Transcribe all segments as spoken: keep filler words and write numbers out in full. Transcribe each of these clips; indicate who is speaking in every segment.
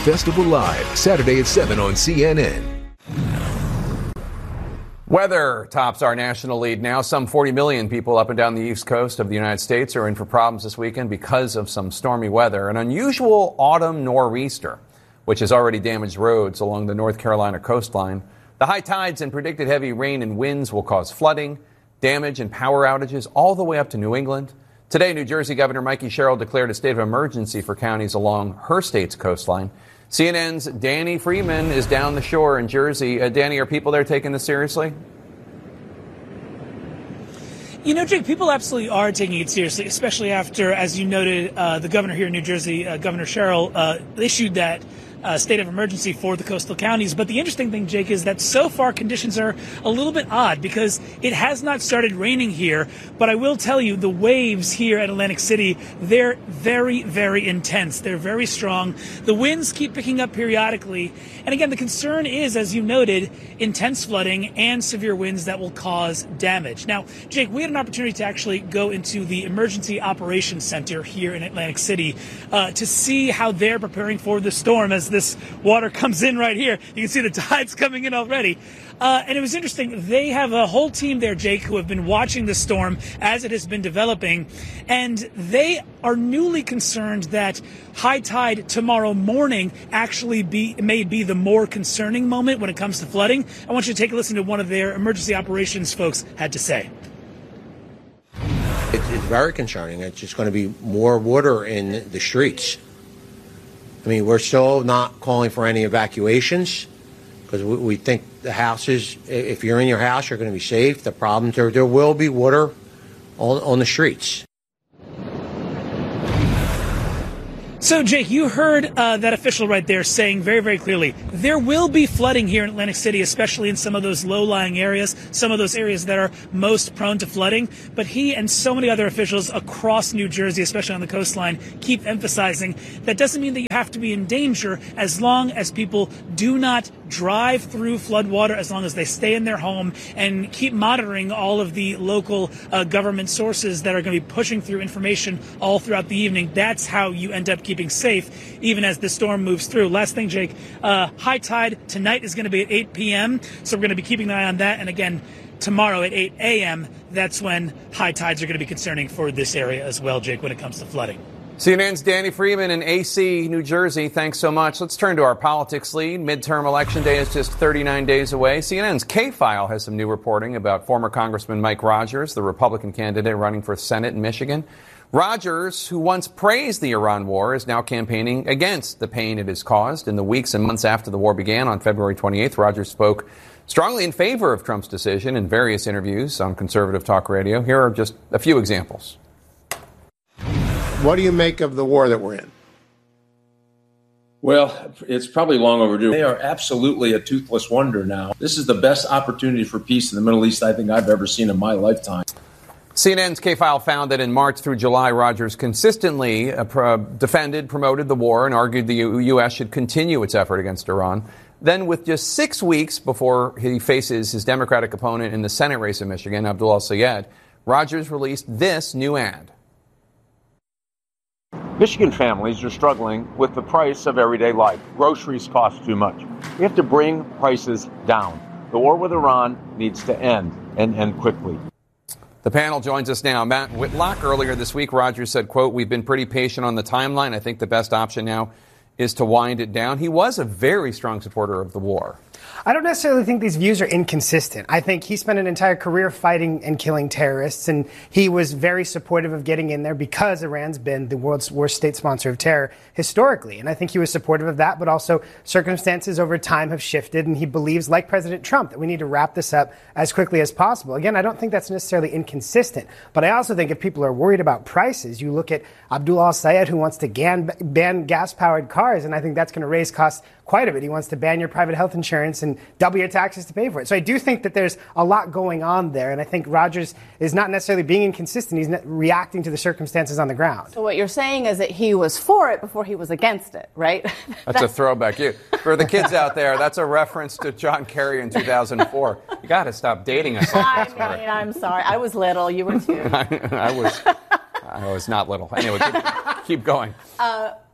Speaker 1: Festival Live, Saturday at seven on C N N.
Speaker 2: Weather tops our national lead now. Some forty million people up and down the east coast of the United States are in for problems this weekend because of some stormy weather. An unusual autumn nor'easter, which has already damaged roads along the North Carolina coastline. The high tides and predicted heavy rain and winds will cause flooding, damage, and power outages all the way up to New England. Today, New Jersey Governor Mikey Sherrill declared a state of emergency for counties along her state's coastline. C N N's Danny Freeman is down the shore in Jersey. Uh, Danny, are people there taking this seriously?
Speaker 3: You know, Jake, people absolutely are taking it seriously, especially after, as you noted, uh, the governor here in New Jersey, uh, Governor Sherrill, uh, issued that Uh, state of emergency for the coastal counties. But the interesting thing, Jake, is that so far conditions are a little bit odd because it has not started raining here. But I will tell you, the waves here at Atlantic City, they're very, very intense. They're very strong. The winds keep picking up periodically. And again, the concern is, as you noted, intense flooding and severe winds that will cause damage. Now, Jake, we had an opportunity to actually go into the Emergency Operations Center here in Atlantic City uh, to see how they're preparing for the storm as this water comes in right here. You can see the tides coming in already. Uh, and it was interesting. They have a whole team there, Jake, who have been watching the storm as it has been developing. And they are newly concerned that high tide tomorrow morning actually be, may be the more concerning moment when it comes to flooding. I want you to take a listen to what one of their emergency operations folks had to say.
Speaker 4: It's very concerning. It's just going to be more water in the streets. I mean, we're still not calling for any evacuations because we, we think the houses, if you're in your house, you're going to be safe. The problem, there, there will be water on, on the streets.
Speaker 3: So, Jake, you heard uh, that official right there saying very, very clearly, there will be flooding here in Atlantic City, especially in some of those low-lying areas, some of those areas that are most prone to flooding. But he and so many other officials across New Jersey, especially on the coastline, keep emphasizing that doesn't mean that you have to be in danger as long as people do not drive through floodwater, as long as they stay in their home and keep monitoring all of the local uh, government sources that are going to be pushing through information all throughout the evening. That's how you end up keeping keeping safe even as the storm moves through. Last thing, Jake, uh, high tide tonight is going to be at eight p.m., so we're going to be keeping an eye on that. And again, tomorrow at eight a.m., that's when high tides are going to be concerning for this area as well, Jake, when it comes to flooding.
Speaker 2: C N N's Danny Freeman in A C, New Jersey. Thanks so much. Let's turn to our politics lead. Midterm election day is just thirty-nine days away. C N N's K-File has some new reporting about former Congressman Mike Rogers, the Republican candidate running for Senate in Michigan. Rogers, who once praised the Iran war, is now campaigning against the pain it has caused. In the weeks and months after the war began on February twenty-eighth, Rogers spoke strongly in favor of Trump's decision in various interviews on conservative talk radio. Here are just a few examples.
Speaker 5: What do you make of the war that we're in?
Speaker 6: Well, it's probably long overdue. They are absolutely a toothless wonder now. This is the best opportunity for peace in the Middle East I think I've ever seen in my lifetime.
Speaker 2: C N N's K-File found that in March through July, Rogers consistently uh, pro- defended, promoted the war, and argued the U- U.S. should continue its effort against Iran. Then, with just six weeks before he faces his Democratic opponent in the Senate race in Michigan, Abdul El-Sayed, Rogers released this new ad.
Speaker 7: Michigan families are struggling with the price of everyday life. Groceries cost too much. We have to bring prices down. The war with Iran needs to end, and end quickly.
Speaker 2: The panel joins us now. Matt Whitlock, earlier this week, Rogers said, quote, "We've been pretty patient on the timeline. I think the best option now is to wind it down." He was a very strong supporter of the war.
Speaker 8: I don't necessarily think these views are inconsistent. I think he spent an entire career fighting and killing terrorists, and he was very supportive of getting in there because Iran's been the world's worst state sponsor of terror historically. And I think he was supportive of that, but also circumstances over time have shifted, and he believes, like President Trump, that we need to wrap this up as quickly as possible. Again, I don't think that's necessarily inconsistent, but I also think if people are worried about prices, you look at Abdul El-Sayed, who wants to ban, ban gas-powered cars, and I think that's going to raise costs quite a bit. He wants to ban your private health insurance and double your taxes to pay for it. So I do think that there's a lot going on there, and I think Rogers is not necessarily being inconsistent. He's not reacting to the circumstances on the ground.
Speaker 9: So what you're saying is that he was for it before he was against it, right?
Speaker 2: That's, that's a throwback. You, for the kids out there, that's a reference to John Kerry in two thousand four. You got to stop dating us like that.
Speaker 9: I mean, I'm sorry. I was little. You were too.
Speaker 2: I, I was I was not little. Anyway, keep, keep going.
Speaker 9: Uh,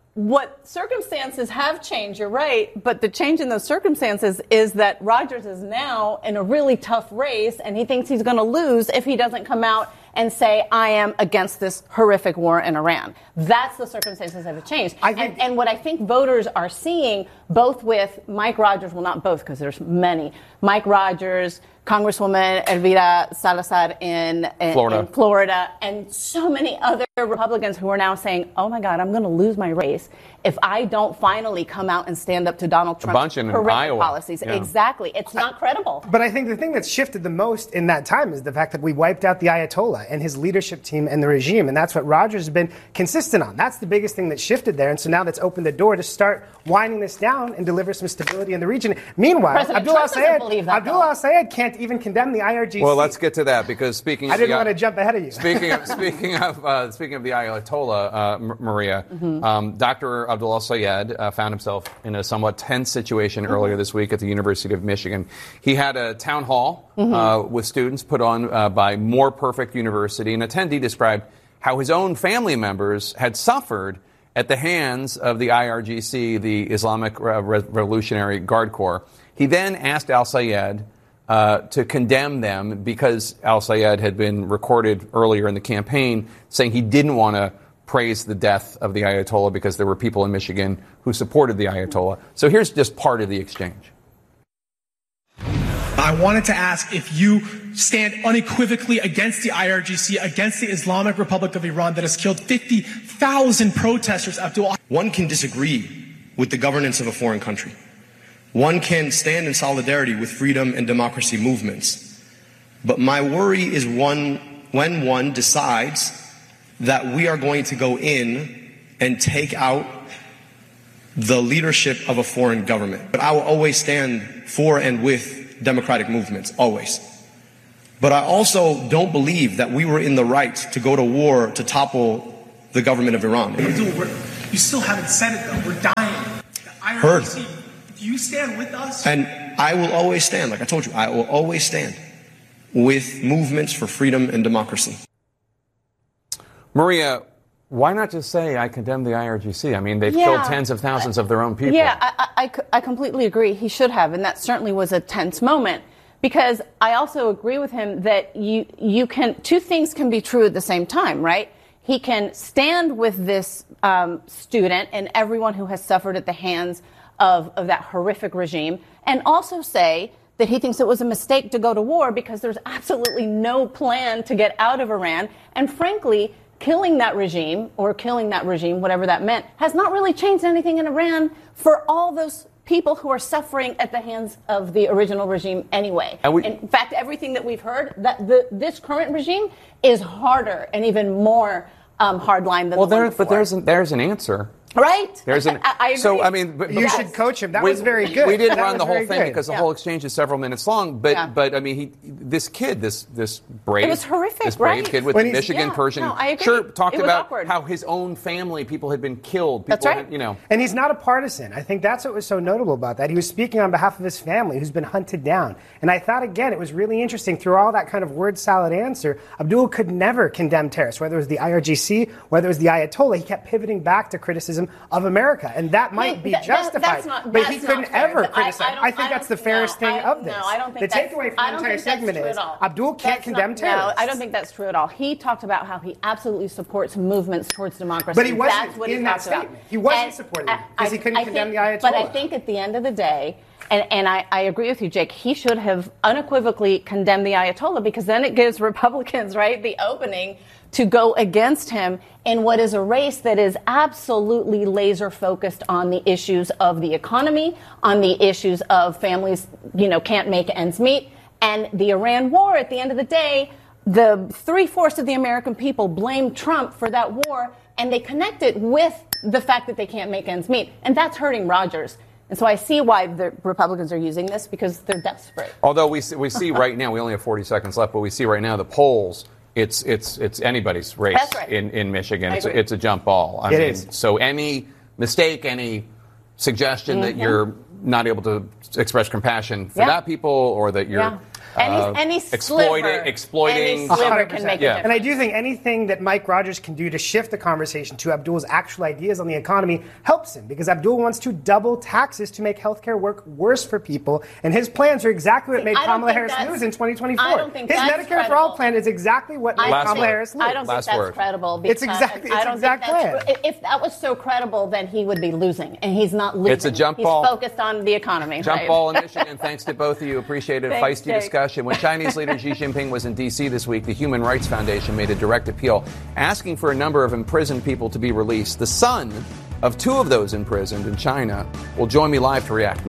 Speaker 9: what circumstances have changed, you're right, but the change in those circumstances is that Rogers is now in a really tough race, and he thinks he's going to lose if he doesn't come out and say, I am against this horrific war in Iran. That's the circumstances that have changed. I think, and, and what I think voters are seeing, both with Mike Rogers, well, not both, because there's many, Mike Rogers, Congresswoman Elvira Salazar in, in, Florida. in Florida, and so many other Republicans who are now saying, oh, my God, I'm going to lose my race if I don't finally come out and stand up to Donald Trump's horrific policies. Yeah. Exactly. It's not credible.
Speaker 8: But I think the thing that's shifted the most in that time is the fact that we wiped out the Ayatollah and his leadership team and the regime, and that's what Rogers has been consistent on. That's the biggest thing that shifted there, and so now that's opened the door to start winding this down and deliver some stability in the region. Meanwhile,
Speaker 9: President
Speaker 8: Abdullah
Speaker 9: Trump
Speaker 8: Sayed, Abdullah Sayed can't even condemn the I R G C.
Speaker 2: Well, let's get to that, because speaking
Speaker 8: I
Speaker 2: of
Speaker 8: didn't
Speaker 2: the,
Speaker 8: want to jump ahead of you.
Speaker 2: Speaking of speaking of uh, speaking of the Ayatollah, uh, M- Maria, mm-hmm. um, Doctor Abdullah Sayed uh, found himself in a somewhat tense situation mm-hmm. earlier this week at the University of Michigan. He had a town hall mm-hmm. uh, with students put on uh, by More Perfect University. An attendee described how his own family members had suffered at the hands of the I R G C, the Islamic Re- Revolutionary Guard Corps. He then asked Al-Sayed uh, to condemn them because Al-Sayed had been recorded earlier in the campaign saying he didn't want to praise the death of the Ayatollah because there were people in Michigan who supported the Ayatollah. So here's just part of the exchange.
Speaker 10: I wanted to ask if you stand unequivocally against the I R G C, against the Islamic Republic of Iran that has killed fifty thousand protesters. Abdul.
Speaker 11: One can disagree with the governance of a foreign country. One can stand in solidarity with freedom and democracy movements. But my worry is one when one decides that we are going to go in and take out the leadership of a foreign government. But I will always stand for and with democratic movements, always. But I also don't believe that we were in the right to go to war to topple the government of Iran.
Speaker 10: You still haven't said it, though. We're dying. The I R G C,
Speaker 11: Heard.
Speaker 10: Do you stand with us?
Speaker 11: And I will always stand, like I told you, I will always stand with movements for freedom and democracy.
Speaker 2: Maria, why not just say, I condemn the I R G C? I mean, they've
Speaker 9: yeah.
Speaker 2: killed tens of thousands of their own people.
Speaker 9: Yeah, I, I, I completely agree. He should have, and that certainly was a tense moment. Because I also agree with him that you you can two things can be true at the same time, right? He can stand with this um, student and everyone who has suffered at the hands of, of that horrific regime, and also say that he thinks it was a mistake to go to war because there's absolutely no plan to get out of Iran. And frankly, killing that regime, or killing that regime, whatever that meant, has not really changed anything in Iran for all those people who are suffering at the hands of the original regime anyway. And we, in fact, everything that we've heard, that the, this current regime is harder and even more um, hardline than
Speaker 2: well,
Speaker 9: the
Speaker 2: there,
Speaker 9: one before.
Speaker 2: But there's an, there's an answer.
Speaker 9: Right.
Speaker 2: There's an,
Speaker 9: I, I agree.
Speaker 2: So, I mean, but,
Speaker 8: you
Speaker 2: but,
Speaker 8: should coach him. That
Speaker 2: we,
Speaker 8: was very good.
Speaker 2: We didn't
Speaker 8: that
Speaker 2: run the whole thing
Speaker 8: good.
Speaker 2: because the
Speaker 9: yeah.
Speaker 2: whole exchange is several minutes long. But,
Speaker 9: yeah.
Speaker 2: but I mean, he, this kid, this this brave,
Speaker 9: it was horrific,
Speaker 2: this brave
Speaker 9: right?
Speaker 2: kid with
Speaker 8: when
Speaker 2: the Michigan
Speaker 9: yeah,
Speaker 2: Persian
Speaker 9: no, I agree.
Speaker 2: shirt talked
Speaker 9: it was
Speaker 2: about
Speaker 9: awkward.
Speaker 2: how his own family, people had been killed. People
Speaker 9: That's right.
Speaker 2: Had, you know,
Speaker 8: and he's not a partisan. I think that's what was so notable about that. He was speaking on behalf of his family, who's been hunted down. And I thought again, it was really interesting through all that kind of word salad answer. Abdul could never condemn terrorists, whether it was the I R G C, whether it was the Ayatollah. He kept pivoting back to criticism of America, and that might. Be
Speaker 9: that,
Speaker 8: justified,
Speaker 9: that's not,
Speaker 8: but
Speaker 9: that's
Speaker 8: he couldn't ever criticize. I, I, I think that's the fairest
Speaker 9: no,
Speaker 8: thing
Speaker 9: I,
Speaker 8: of this.
Speaker 9: No, I don't think
Speaker 8: the takeaway from the entire segment is Abdul can't
Speaker 9: that's
Speaker 8: condemn
Speaker 9: not,
Speaker 8: terrorists.
Speaker 9: No, I don't think that's true at all. He talked about how he absolutely supports movements towards democracy.
Speaker 8: But he wasn't
Speaker 9: that's what
Speaker 8: in
Speaker 9: he
Speaker 8: that
Speaker 9: talked
Speaker 8: statement.
Speaker 9: About.
Speaker 8: He wasn't
Speaker 9: and
Speaker 8: supporting them
Speaker 9: I,
Speaker 8: because he couldn't
Speaker 9: I
Speaker 8: condemn
Speaker 9: think,
Speaker 8: the Ayatollah.
Speaker 9: But I think at the end of the day, and, and I, I agree with you, Jake, he should have unequivocally condemned the Ayatollah, because then it gives Republicans, right, the opening to go against him in what is a race that is absolutely laser focused on the issues of the economy, on the issues of families, you know, can't make ends meet. And the Iran war, at the end of the day, the three-fourths of the American people blame Trump for that war, and they connect it with the fact that they can't make ends meet. And that's hurting Rogers. And so I see why the Republicans are using this, because they're desperate.
Speaker 2: Although we see, we see right now, we only have forty seconds left, but we see right now the polls, it's it's it's anybody's race
Speaker 9: right.
Speaker 2: in, in Michigan. It's a, it's a jump ball. I
Speaker 8: it
Speaker 2: mean,
Speaker 8: is.
Speaker 2: So any mistake, any suggestion
Speaker 9: mm-hmm.
Speaker 2: that you're not able to express compassion for
Speaker 9: yeah.
Speaker 2: that people, or that you're
Speaker 9: yeah. Any,
Speaker 2: uh,
Speaker 9: any
Speaker 2: exploiting,
Speaker 9: sliver,
Speaker 2: exploiting.
Speaker 9: any sliver can make
Speaker 2: yeah.
Speaker 9: a difference.
Speaker 8: And I do think anything that Mike Rogers can do to shift the conversation to Abdul's actual ideas on the economy helps him, because Abdul wants to double taxes to make healthcare work worse for people, and his plans are exactly what
Speaker 9: See,
Speaker 8: made
Speaker 9: I don't
Speaker 8: Kamala
Speaker 9: think
Speaker 8: Harris lose in twenty twenty-four.
Speaker 9: I don't think
Speaker 8: his
Speaker 9: that's
Speaker 8: Medicare
Speaker 9: credible.
Speaker 8: for All plan is exactly what made
Speaker 9: I
Speaker 8: Kamala
Speaker 9: think-
Speaker 8: Harris lose.
Speaker 9: I don't
Speaker 2: Last
Speaker 9: think that's
Speaker 2: word.
Speaker 9: credible. Because
Speaker 8: It's exactly-
Speaker 9: I
Speaker 8: it's
Speaker 9: don't
Speaker 8: exact
Speaker 9: think that's,
Speaker 8: plan.
Speaker 9: If that was so credible, then he would be losing, and he's not losing.
Speaker 2: It's a jump
Speaker 9: he's
Speaker 2: ball.
Speaker 9: focused on the economy.
Speaker 2: Jump
Speaker 9: right?
Speaker 2: ball in Michigan. Thanks to both of you. Appreciate it.
Speaker 9: Thanks,
Speaker 2: Feisty
Speaker 9: Jake.
Speaker 2: discussion. When Chinese leader Xi Jinping was in D C this week, the Human Rights Foundation made a direct appeal asking for a number of imprisoned people to be released. The son of two of those imprisoned in China will join me live to react.